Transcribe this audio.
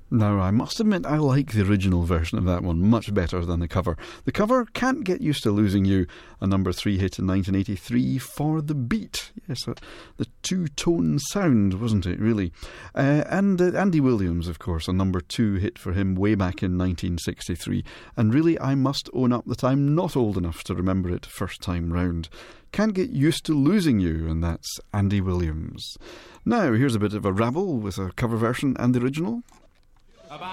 Now, I must admit I like the original version of that one much better than the cover. The cover, Can't Get Used to Losing You, a number 3 hit in 1983 for The Beat. Yes, the two-tone sound, wasn't it, really? And Andy Williams, of course, a number 2 hit for him way back in 1963. And really, I must own up that I'm not old enough to remember it first time round. Can't Get Used to Losing You, and that's Andy Williams. Now, here's a bit of a rabble with a cover version and the original.